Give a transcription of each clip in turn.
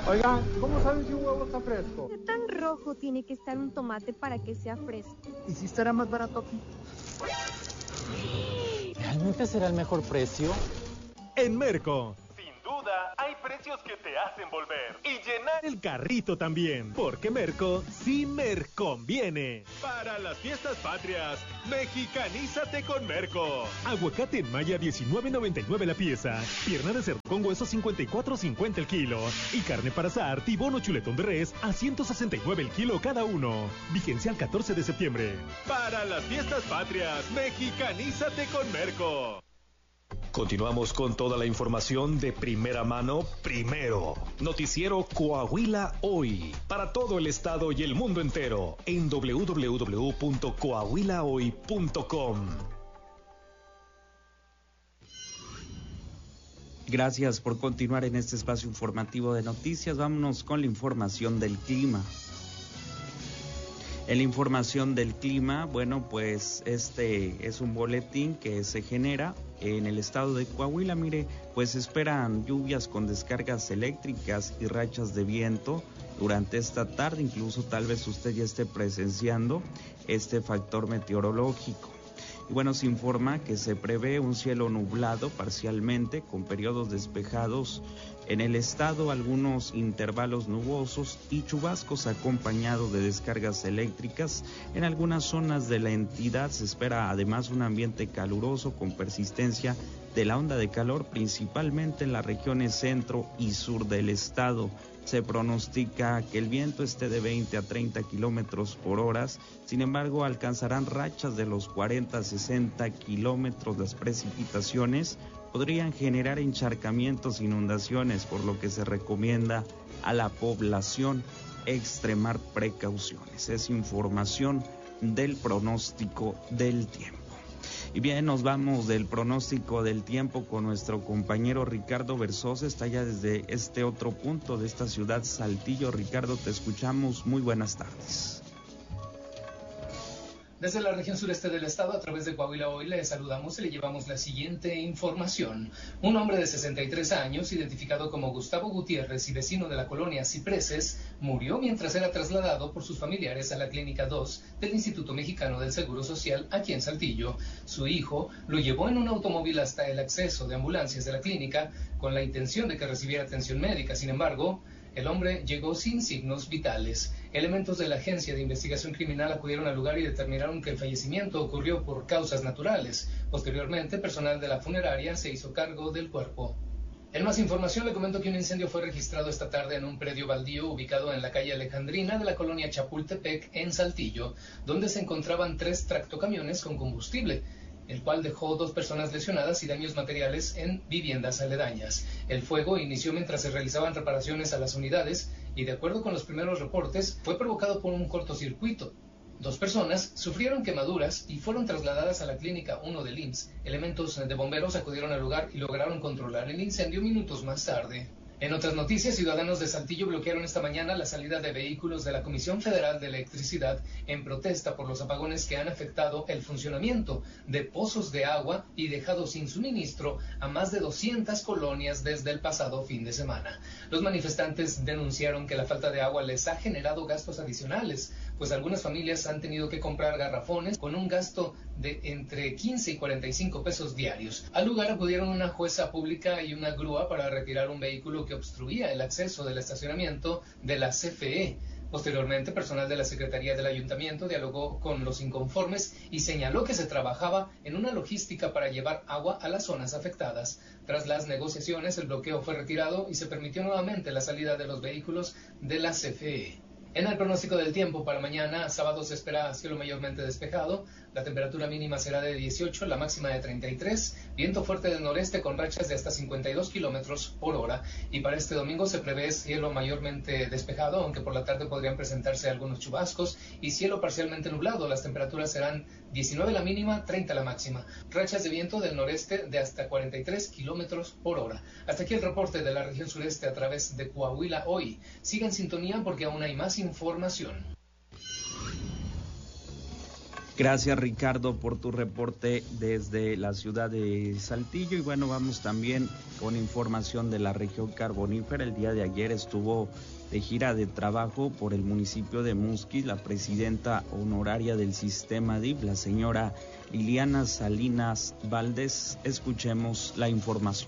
Oigan, ¿cómo saben si un huevo está fresco? ¿Qué tan rojo tiene que estar un tomate para que sea fresco? ¿Y si estará más barato aquí? ¿Realmente será el mejor precio? En Merco, sin duda, hay precios que te hacen volver y llenar el carrito también, porque Merco sí Merconviene. Para las fiestas patrias, mexicanízate con Merco. Aguacate en Maya 19.99 la pieza, pierna de cerdo con hueso 54.50 el kilo y carne para asar tibón o chuletón de res a 169 el kilo cada uno. Vigencia al 14 de septiembre. Para las fiestas patrias, mexicanízate con Merco. Continuamos con toda la información de primera mano, primero. Noticiero Coahuila Hoy, para todo el estado y el mundo entero, en www.coahuilahoy.com. Gracias por continuar en este espacio informativo de noticias. Vámonos con la información del clima. En la información del clima, bueno, pues este es un boletín que se genera en el estado de Coahuila. Mire, pues esperan lluvias con descargas eléctricas y rachas de viento durante esta tarde. Incluso tal vez usted ya esté presenciando este factor meteorológico. Y bueno, se informa que se prevé un cielo nublado parcialmente con periodos despejados en el estado, algunos intervalos nubosos y chubascos acompañados de descargas eléctricas. En algunas zonas de la entidad se espera además un ambiente caluroso con persistencia de la onda de calor, principalmente en las regiones centro y sur del estado. Se pronostica que el viento esté de 20 a 30 kilómetros por hora, sin embargo alcanzarán rachas de los 40 a 60 kilómetros. Las precipitaciones podrían generar encharcamientos, inundaciones, por lo que se recomienda a la población extremar precauciones. Es información del pronóstico del tiempo. Y bien, nos vamos del pronóstico del tiempo con nuestro compañero Ricardo Versosa. Está ya desde este otro punto de esta ciudad, Saltillo. Ricardo, te escuchamos. Muy buenas tardes. Desde la región sureste del estado, a través de Coahuila Hoy, le saludamos y le llevamos la siguiente información. Un hombre de 63 años, identificado como Gustavo Gutiérrez y vecino de la colonia Cipreses, murió mientras era trasladado por sus familiares a la Clínica 2 del Instituto Mexicano del Seguro Social aquí en Saltillo. Su hijo lo llevó en un automóvil hasta el acceso de ambulancias de la clínica con la intención de que recibiera atención médica. Sin embargo, el hombre llegó sin signos vitales. Elementos de la Agencia de Investigación Criminal acudieron al lugar y determinaron que el fallecimiento ocurrió por causas naturales. Posteriormente, personal de la funeraria se hizo cargo del cuerpo. En más información, le comento que un incendio fue registrado esta tarde en un predio baldío ubicado en la calle Alejandrina de la colonia Chapultepec, en Saltillo, donde se encontraban 3 tractocamiones con combustible, el cual dejó 2 personas lesionadas y daños materiales en viviendas aledañas. El fuego inició mientras se realizaban reparaciones a las unidades y, de acuerdo con los primeros reportes, fue provocado por un cortocircuito. 2 personas sufrieron quemaduras y fueron trasladadas a la Clínica 1 del IMSS. Elementos de bomberos acudieron al lugar y lograron controlar el incendio minutos más tarde. En otras noticias, ciudadanos de Saltillo bloquearon esta mañana la salida de vehículos de la Comisión Federal de Electricidad en protesta por los apagones que han afectado el funcionamiento de pozos de agua y dejado sin suministro a más de 200 colonias desde el pasado fin de semana. Los manifestantes denunciaron que la falta de agua les ha generado gastos adicionales, pues algunas familias han tenido que comprar garrafones con un gasto de entre 15 y 45 pesos diarios. Al lugar acudieron una jueza pública y una grúa para retirar un vehículo que obstruía el acceso del estacionamiento de la CFE. Posteriormente, personal de la Secretaría del Ayuntamiento dialogó con los inconformes y señaló que se trabajaba en una logística para llevar agua a las zonas afectadas. Tras las negociaciones, el bloqueo fue retirado y se permitió nuevamente la salida de los vehículos de la CFE. En el pronóstico del tiempo para mañana, sábado, se espera cielo mayormente despejado. La temperatura mínima será de 18, la máxima de 33. Viento fuerte del noreste con rachas de hasta 52 kilómetros por hora. Y para este domingo se prevé cielo mayormente despejado, aunque por la tarde podrían presentarse algunos chubascos. Y cielo parcialmente nublado. Las temperaturas serán 19 la mínima, 30 la máxima. Rachas de viento del noreste de hasta 43 kilómetros por hora. Hasta aquí el reporte de la región sureste a través de Coahuila Hoy. Sigan en sintonía porque aún hay más información. Gracias, Ricardo, por tu reporte desde la ciudad de Saltillo. Y bueno, vamos también con información de la región carbonífera. El día de ayer estuvo de gira de trabajo por el municipio de Musquis la presidenta honoraria del sistema DIF, la señora Liliana Salinas Valdés. Escuchemos la información.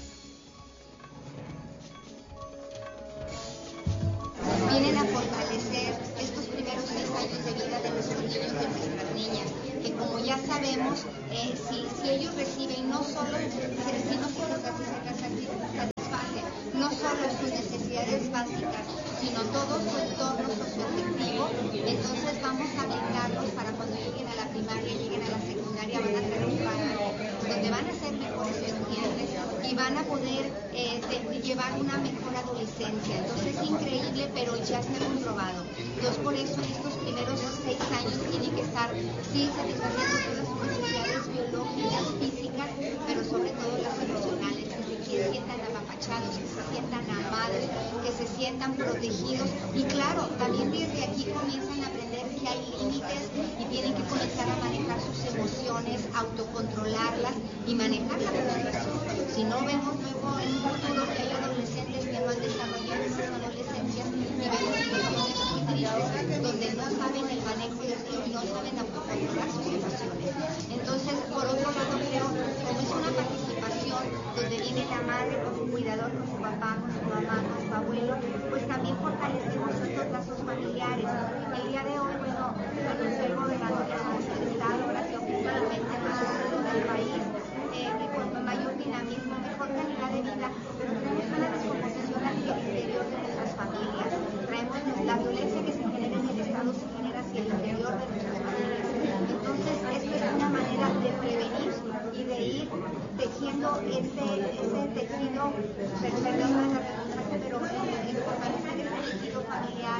Vienen a fortalecer estos primeros 6 años de vida de nuestros niños y de nuestras niñas, que como ya sabemos, si ellos reciben no solo, si no se les satisface no solo sus necesidades básicas, sino todo su entorno socioafectivo, entonces vamos a brindarlos para cuando lleguen a la primaria, lleguen a la secundaria, van a tener un paraje donde van a ser mejores estudiantes y van a poder llevar una mejor adolescencia. Entonces es increíble, pero ya está comprobado. Entonces por eso en estos primeros 6 años tienen que estar, sí, satisfaciendo todas sus necesidades biológicas, físicas, pero sobre todo las emocionales, que se sientan apapachados, que se sientan amados, que se sientan protegidos. Y claro, también desde aquí comienzan a aprender que hay límites y tienen que comenzar a manejar sus emociones, autocontrolarlas y manejar la frustración. Si no, vemos luego en un futuro que hay adolescentes que no han desarrollado sus adolescencias y vemos situaciones muy tristes donde no saben el manejo de esto y no saben autocontrolar sus emociones. Entonces, por otro lado, creo, como es una participación donde viene la madre con su cuidador, con su papá, con su mamá, con su abuelo, pues también fortalecemos estos lazos familiares. El día de hoy, bueno, anunció el gobernador del estado, ahora sí oficialmente nosotros del país, y con mayor dinamismo, mejor calidad de vida, pero tenemos una descomposición hacia el interior de nuestras familias. Traemos la violencia que se genera en el estado, se genera hacia el interior de nuestras familias. Entonces, esto es una manera de prevenir y de ir tejiendo ese tejido, perdón la redundancia, pero fortalecer ese tejido familiar.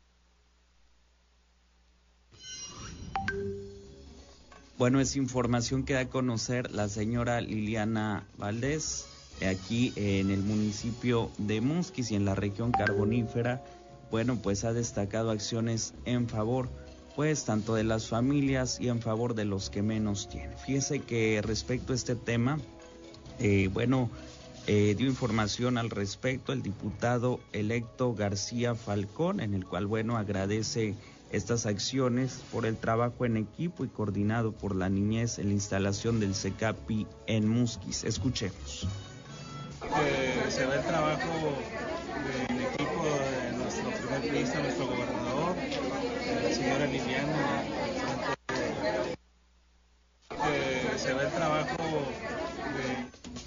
Bueno, es información que da a conocer la señora Liliana Valdés, aquí en el municipio de Musquis y en la región carbonífera. Bueno, pues ha destacado acciones en favor, pues, tanto de las familias y en favor de los que menos tienen. Fíjese que respecto a este tema, dio información al respecto el diputado electo García Falcón, en el cual, bueno, agradece estas acciones por el trabajo en equipo y coordinado por la niñez en la instalación del CECAPI en Musquis. Escuchemos. Se ve el trabajo en equipo de nuestro primer ministro, nuestro gobernador, la señora Liliana. Se ve el trabajo